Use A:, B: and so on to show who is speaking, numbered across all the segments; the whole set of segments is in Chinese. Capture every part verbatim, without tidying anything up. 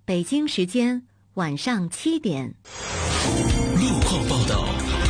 A: 北京时间晚上七点。
B: 路况报道。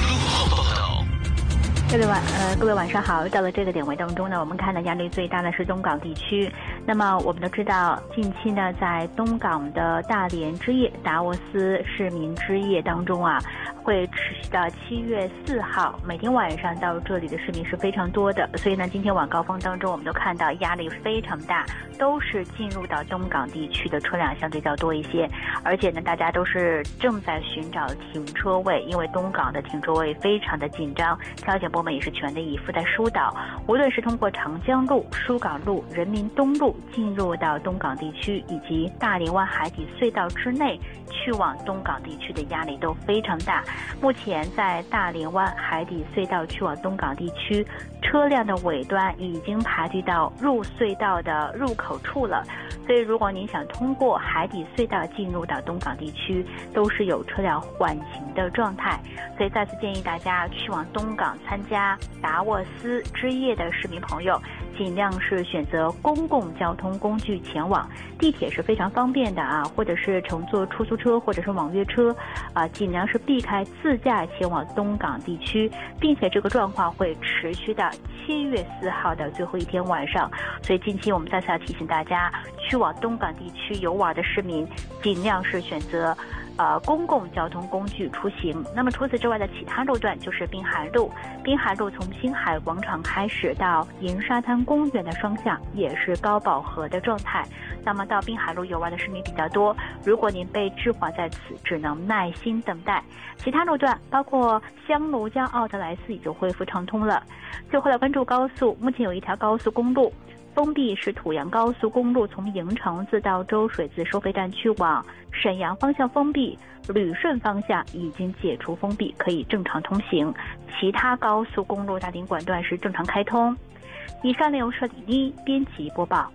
C: 各位晚呃各位晚上好，到了这个点位当中呢，我们看到压力最大的是东港地区。那么我们都知道，近期呢，在东港的大连之夜、达沃斯市民之夜当中啊，会持续到七月四号，每天晚上到这里的市民是非常多的。所以呢，今天晚高峰当中，我们都看到压力非常大，都是进入到东港地区的车辆相对较多一些，而且呢，大家都是正在寻找停车位，因为东港的停车位非常的紧张，交警部门也是全力以赴在疏导，无论是通过长江路、疏港路、人民东路进入到东港地区，以及大连湾海底隧道之内去往东港地区的压力都非常大。目前在大连湾海底隧道去往东港地区，车辆的尾端已经排队到入隧道的入口处了，所以如果您想通过海底隧道进入到东港地区，都是有车辆缓行的状态。所以再次建议大家去往东港参加达沃斯之夜的市民朋友，尽量是选择公共交通工具前往，地铁是非常方便的啊，或者是乘坐出租车或者是网约车啊，尽量是避开自驾前往东港地区，并且这个状况会持续到七月四号的最后一天晚上。所以近期我们再次要提醒大家，去往东港地区游玩的市民，尽量是选择呃，公共交通工具出行。那么除此之外的其他路段就是滨海路，滨海路从星海广场开始到银沙滩公园的双向也是高饱和的状态。那么到滨海路游玩的市民比较多，如果您被滞缓在此，只能耐心等待。其他路段包括香炉江奥特莱斯已经恢复畅通了。最后来关注高速，目前有一条高速公路封闭，是土阳高速公路从营城自到周水自收费站去往沈阳方向封闭，旅顺方向已经解除封闭，可以正常通行。其他高速公路大林管段是正常开通。以上内容是李妮编辑播报。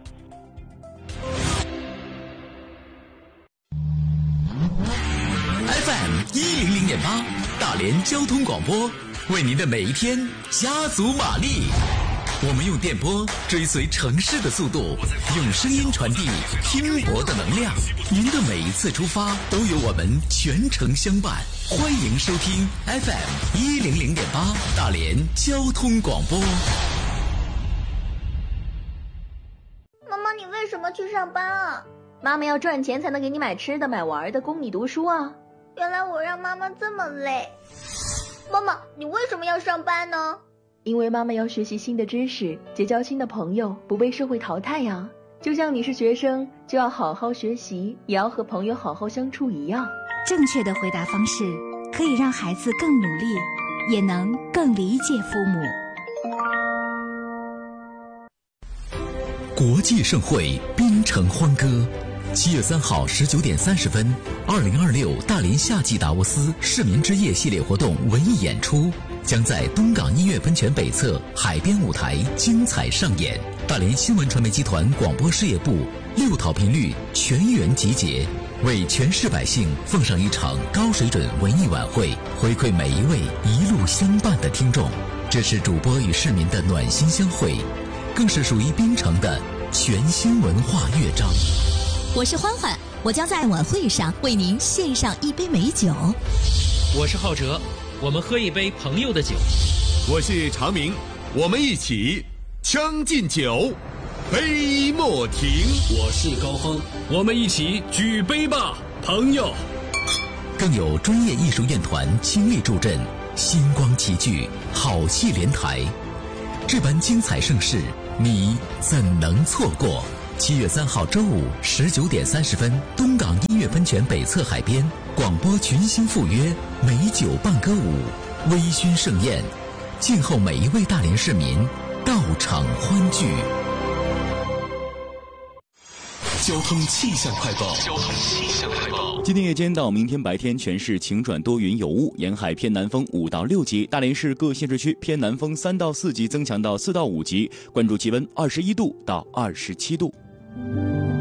B: F M 一零零点八，大连交通广播，为您的每一天加足马力。我们用电波追随城市的速度，用声音传递拼搏的能量。您的每一次出发都有我们全程相伴。欢迎收听 F M 一零零点八大连交通广播。
D: 妈妈，你为什么去上班啊？
E: 妈妈要赚钱才能给你买吃的买玩的，供你读书啊。
D: 原来我让妈妈这么累。妈妈，你为什么要上班呢？
E: 因为妈妈要学习新的知识，结交新的朋友，不被社会淘汰呀。就像你是学生，就要好好学习，也要和朋友好好相处一样。
A: 正确的回答方式可以让孩子更努力，也能更理解父母。
B: 国际盛会，槟城欢歌。七月三号十九点三十分，二零二六大连夏季达沃斯市民之夜系列活动文艺演出将在东港音乐喷泉北侧海边舞台精彩上演。大连新闻传媒集团广播事业部六套频率全员集结，为全市百姓奉上一场高水准文艺晚会，回馈每一位一路相伴的听众。这是主播与市民的暖心相会，更是属于槟城的全新文化乐章。
F: 我是欢欢，我将在晚会上为您献上一杯美酒。
G: 我是浩哲，我们喝一杯朋友的酒。
H: 我是常明，我们一起将进酒，杯莫停。
I: 我是高峰，我们一起举杯吧，朋友。
B: 更有专业艺术院团倾力助阵，星光齐聚，好戏连台。这般精彩盛事，你怎能错过？七月三号周五十九点三十分，东港音乐喷泉北侧海边，广播群星赴约，美酒伴歌舞，微醺盛宴，静候每一位大连市民到场欢聚。 交通气象快报。交通气象快报。
J: 今天夜间到明天白天，全市晴转多云有雾，沿海偏南风五到六级，大连市各县市区偏南风三到四级增强到四到五级，关注气温二十一度到二十七度。